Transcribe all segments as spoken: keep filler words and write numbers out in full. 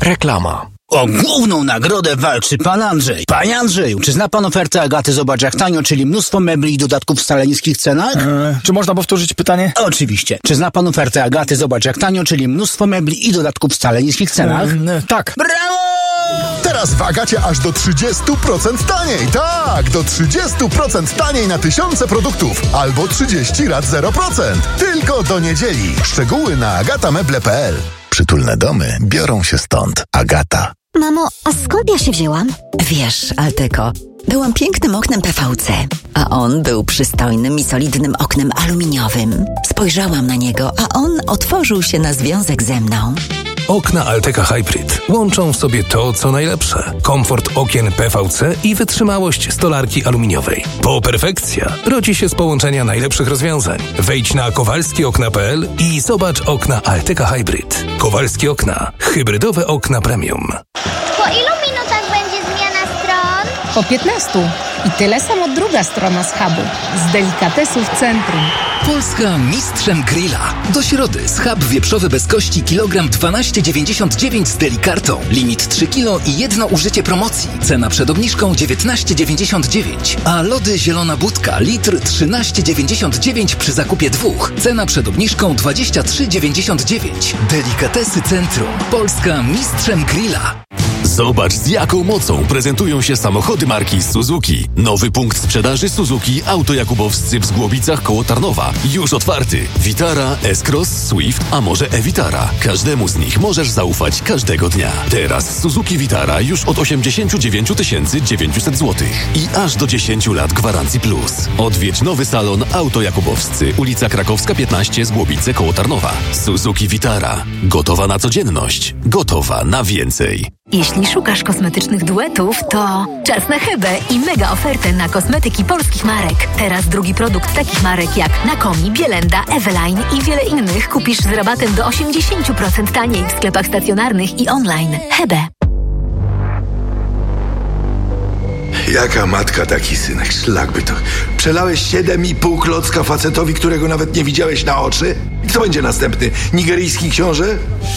Reklama. O główną nagrodę walczy pan Andrzej. Panie Andrzeju, czy zna pan ofertę Agaty Zobacz jak tanio, czyli mnóstwo mebli i dodatków w wcale niskich cenach? Eee, czy można powtórzyć pytanie? Oczywiście. Czy zna pan ofertę Agaty Zobacz jak tanio, czyli mnóstwo mebli i dodatków w wcale niskich cenach? Eee, tak. Brawo! Teraz w Agacie aż do trzydzieści procent taniej. Tak, do trzydzieści procent taniej na tysiące produktów. Albo trzydzieści rat zero procent. Tylko do niedzieli. Szczegóły na agatameble kropka p l. Przytulne domy biorą się stąd. Agata. Mamo, a skąd ja się wzięłam? Wiesz, Altyko, byłam pięknym oknem P V C, a on był przystojnym i solidnym oknem aluminiowym. Spojrzałam na niego, a on otworzył się na związek ze mną. Okna Alteca Hybrid łączą w sobie to, co najlepsze. Komfort okien P V C i wytrzymałość stolarki aluminiowej. Po perfekcja rodzi się z połączenia najlepszych rozwiązań. Wejdź na kowalskie okna kropka p l i zobacz okna Alteca Hybrid. Kowalskie okna. Hybrydowe okna premium. Po ilu minutach będzie zmiana stron? Po piętnastu. I tyle samo druga strona z hubu. Z delikatesów centrum. Polska mistrzem grilla. Do środy schab wieprzowy bez kości kilogram dwanaście dziewięćdziesiąt dziewięć z delikartą. Limit trzy kilo i jedno użycie promocji. Cena przed obniżką dziewiętnaście dziewięćdziesiąt dziewięć. A lody zielona budka litr trzynaście dziewięćdziesiąt dziewięć przy zakupie dwóch. Cena przed obniżką dwadzieścia trzy dziewięćdziesiąt dziewięć. Delikatesy centrum. Polska mistrzem grilla. Zobacz, z jaką mocą prezentują się samochody marki Suzuki. Nowy punkt sprzedaży Suzuki Auto Jakubowscy w Zgłobicach koło Tarnowa. Już otwarty. Vitara, S-Cross, Swift, a może e-Vitara. Każdemu z nich możesz zaufać każdego dnia. Teraz Suzuki Vitara już od osiemdziesiąt dziewięć tysięcy dziewięćset złotych i aż do dziesięć lat gwarancji plus. Odwiedź nowy salon Auto Jakubowscy, ulica Krakowska piętnaście, Zgłobice koło Tarnowa. Suzuki Vitara. Gotowa na codzienność. Gotowa na więcej. Jeśli szukasz kosmetycznych duetów, to czas na Hebę i mega ofertę na kosmetyki polskich marek. Teraz drugi produkt takich marek jak Nakomi, Bielenda, Eveline i wiele innych kupisz z rabatem do osiemdziesiąt procent taniej w sklepach stacjonarnych i online. Hebę. Jaka matka, taki synek, szlak by to. Przelałeś siedem i pół klocka facetowi, którego nawet nie widziałeś na oczy? I kto będzie następny? Nigeryjski książę?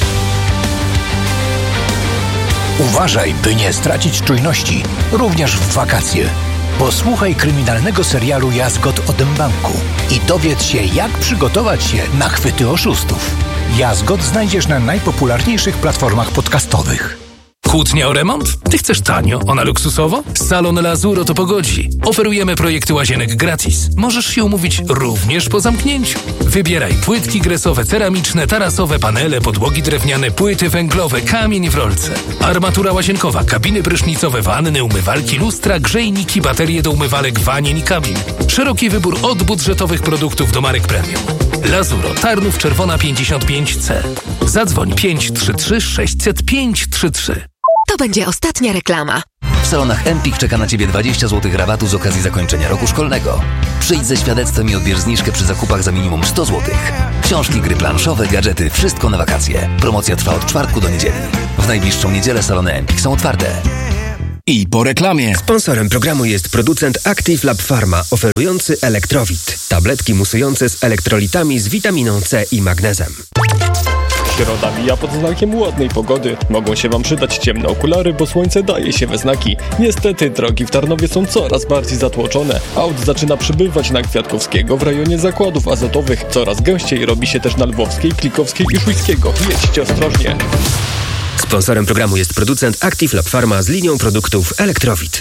Uważaj, by nie stracić czujności, również w wakacje. Posłuchaj kryminalnego serialu Jazgot o mBanku i dowiedz się, jak przygotować się na chwyty oszustów. Jazgot znajdziesz na najpopularniejszych platformach podcastowych. Kłótnia o remont? Ty chcesz tanio, ona luksusowo? Salon Lazuro to pogodzi. Oferujemy projekty łazienek gratis. Możesz się umówić również po zamknięciu. Wybieraj płytki gresowe, ceramiczne, tarasowe, panele, podłogi drewniane, płyty węglowe, kamień w rolce. Armatura łazienkowa, kabiny prysznicowe, wanny, umywalki, lustra, grzejniki, baterie do umywalek, wanien i kabin. Szeroki wybór od budżetowych produktów do marek premium. Lazuro, Tarnów Czerwona pięćdziesiąt pięć C. Zadzwoń pięć trzy trzy sześć zero zero pięć trzy trzy. To będzie ostatnia reklama. W salonach Empik czeka na Ciebie dwadzieścia złotych rabatu z okazji zakończenia roku szkolnego. Przyjdź ze świadectwem i odbierz zniżkę przy zakupach za minimum sto złotych. Książki, gry planszowe, gadżety, wszystko na wakacje. Promocja trwa od czwartku do niedzieli. W najbliższą niedzielę salony Empik są otwarte. I po reklamie. Sponsorem programu jest producent Active Lab Pharma, oferujący Elektrowit. Tabletki musujące z elektrolitami z witaminą C i magnezem. Środa mija pod znakiem ładnej pogody. Mogą się Wam przydać ciemne okulary, bo słońce daje się we znaki. Niestety drogi w Tarnowie są coraz bardziej zatłoczone. Aut zaczyna przybywać na Kwiatkowskiego w rejonie zakładów azotowych. Coraz gęściej robi się też na Lwowskiej, Klikowskiej i Szujskiego. Jedźcie ostrożnie. Sponsorem programu jest producent Active Lab Pharma z linią produktów Elektrowit.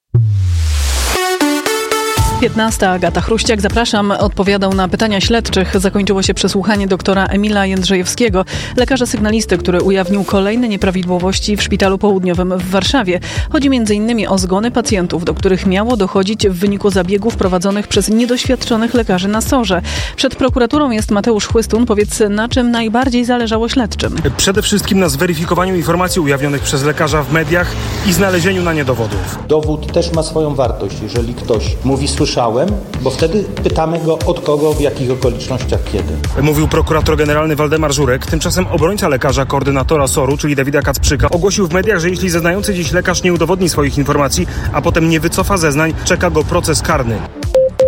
piętnasta. Agata Chruściak, zapraszam. Odpowiadał na pytania śledczych. Zakończyło się przesłuchanie doktora Emila Jędrzejewskiego, lekarza sygnalisty, który ujawnił kolejne nieprawidłowości w Szpitalu Południowym w Warszawie. Chodzi m.in. o zgony pacjentów, do których miało dochodzić w wyniku zabiegów prowadzonych przez niedoświadczonych lekarzy na SOR-ze. Przed prokuraturą jest Mateusz Chłystun. Powiedz, na czym najbardziej zależało śledczym? Przede wszystkim na zweryfikowaniu informacji ujawnionych przez lekarza w mediach i znalezieniu na nie dowodów. Dowód też ma swoją wartość, jeżeli ktoś mówi słyszałem, bo wtedy pytamy go od kogo, w jakich okolicznościach, kiedy. Mówił prokurator generalny Waldemar Żurek. Tymczasem obrońca lekarza, koordynatora SOR-u, czyli Dawida Kacprzyka, ogłosił w mediach, że jeśli zeznający dziś lekarz nie udowodni swoich informacji, a potem nie wycofa zeznań, czeka go proces karny.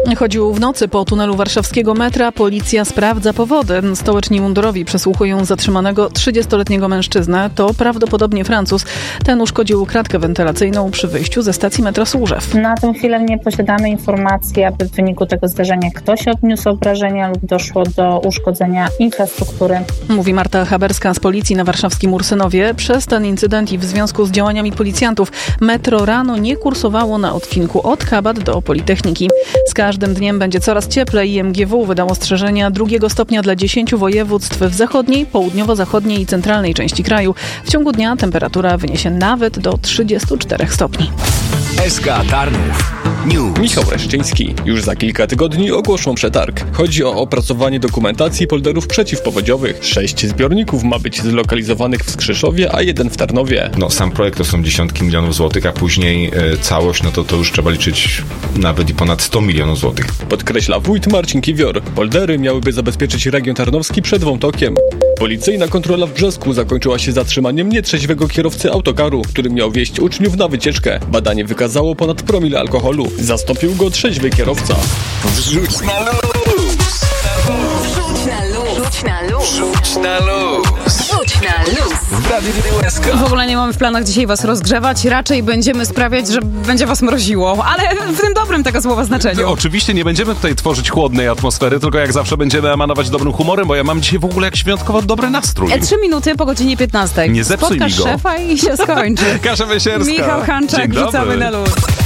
Chodził w nocy po tunelu warszawskiego metra. Policja sprawdza powody. Stołeczni mundurowi przesłuchują zatrzymanego trzydziestoletniego mężczyznę. To prawdopodobnie Francuz. Ten uszkodził kratkę wentylacyjną przy wyjściu ze stacji metra Służew. Na tę chwilę nie posiadamy informacji, aby w wyniku tego zdarzenia ktoś odniósł obrażenia lub doszło do uszkodzenia infrastruktury. Mówi Marta Haberska z policji na warszawskim Ursynowie. Przez ten incydent i w związku z działaniami policjantów metro rano nie kursowało na odcinku od Kabat do Politechniki. Z każdym dniem będzie coraz cieplej i M G W wydało ostrzeżenia drugiego stopnia dla dziesięciu województw w zachodniej, południowo-zachodniej i centralnej części kraju. W ciągu dnia temperatura wyniesie nawet do trzydziestu czterech stopni. S K Tarnów News. Michał Reszczyński. Już za kilka tygodni ogłoszą przetarg. Chodzi o opracowanie dokumentacji polderów przeciwpowodziowych. Sześć zbiorników ma być zlokalizowanych w Skrzyszowie, a jeden w Tarnowie. No sam projekt to są dziesiątki milionów złotych, a później e, całość, no to to już trzeba liczyć nawet i ponad sto milionów złotych. Podkreśla wójt Marcin Kiwior. Poldery miałyby zabezpieczyć region tarnowski przed Wątokiem. Policyjna kontrola w Brzesku zakończyła się zatrzymaniem nietrzeźwego kierowcy autokaru, który miał wieźć uczniów na wycieczkę. Badanie wykazało ponad promil alkoholu. Zastąpił go trzeźwy kierowca. Wrzuć na luz! Wrzuć na luz! Wrzuć na luz! Wrzuć na luz! Wrzuć na luz! W Radiu S K. W ogóle nie mamy w planach dzisiaj was rozgrzewać, raczej będziemy sprawiać, że będzie was mroziło, ale w tym dobrym tego słowa znaczeniu. No, oczywiście nie będziemy tutaj tworzyć chłodnej atmosfery, tylko jak zawsze będziemy emanować dobrym humorem, bo ja mam dzisiaj w ogóle jak wyjątkowo dobry nastrój. E, Trzy minuty po godzinie piętnastej. Nie zepsuj Spotkasz mi go. szefa i się skończy. Kasia Wysierska. Michał Hanczak, wrzucamy na luz.